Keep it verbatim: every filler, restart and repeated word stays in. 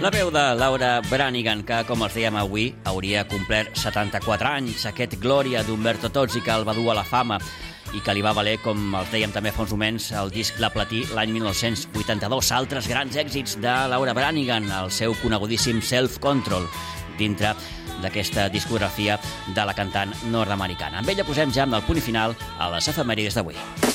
La veu de Laura Branigan, que, com els dèiem avui, hauria complert setanta-quatre anys. Aquest Glòria d'Umberto Tozzi, que el va dur a la fama i que li va valer, com els dèiem també fa uns moments, el disc de platí l'any mil nou-cents vuitanta-dos. Altres grans èxits de Laura Branigan, el seu conegudíssim Self Control, dintre d'aquesta discografia de la cantant nord-americana. Amb ella posem ja amb el punt final a les efemèrides d'avui.